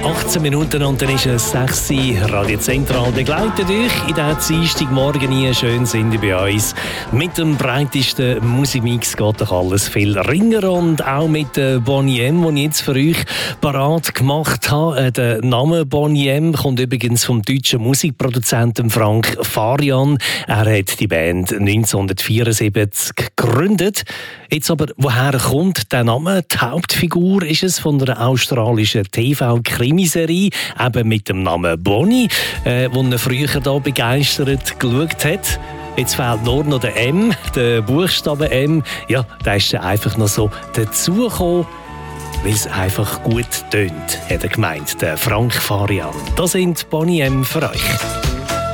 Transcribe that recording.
18 Minuten und dann ist es 6 Uhr. Radio Zentral begleitet euch in diesen Dienstagmorgen hier. Schön sind ihr bei uns. Mit dem breitesten Musikmix geht doch alles viel ringer und auch mit Boney M, den ich jetzt für euch parat gemacht habe. Der Name Boney M kommt übrigens vom deutschen Musikproduzenten Frank Farian. Er hat die Band 1974 gegründet. Jetzt aber, woher kommt der Name? Die Hauptfigur ist es von einer australischen TV-Krimiserie, eben mit dem Namen Boney, wo er früher da begeistert geschaut hat. Jetzt fehlt nur noch der M, der Buchstabe M. Ja, der ist einfach noch so dazugekommen, weil es einfach gut tönt, hat er gemeint, der Frank Farian. Das sind Boney M für euch.